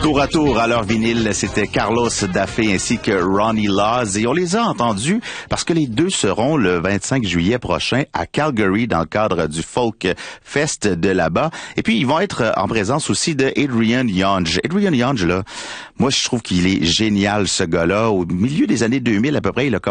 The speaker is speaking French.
Tour à tour à leur vinyle, c'était Carlos Daffé ainsi que Ronnie Laws et on les a entendus parce que les deux seront le 25 juillet prochain à Calgary dans le cadre du Folk Fest de là-bas. Et puis ils vont être en présence aussi de Adrian Younge. Adrian Younge, là, moi je trouve qu'il est génial ce gars-là. Au milieu des années 2000 à peu près, il a